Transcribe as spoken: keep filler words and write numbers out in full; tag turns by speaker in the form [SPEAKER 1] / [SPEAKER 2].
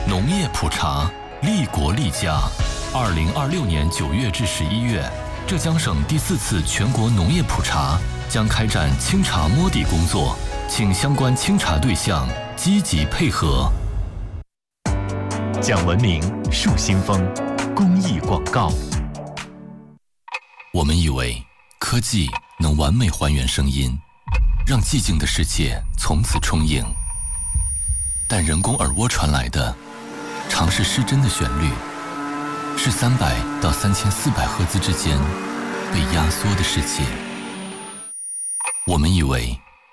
[SPEAKER 1] 农业普查，利国利家。二零二六年九月至十一月，浙江省第四次全国农业普查将开展清查摸底工作，请相关清查对象积极配合。
[SPEAKER 2] 讲文明树新风，公益广告。
[SPEAKER 1] 我们以为科技能完美还原声音，让寂静的世界从此充盈，但人工耳蜗传来的常是失真的旋律，是三百到三千四百赫兹之间被压缩的世界。我们以为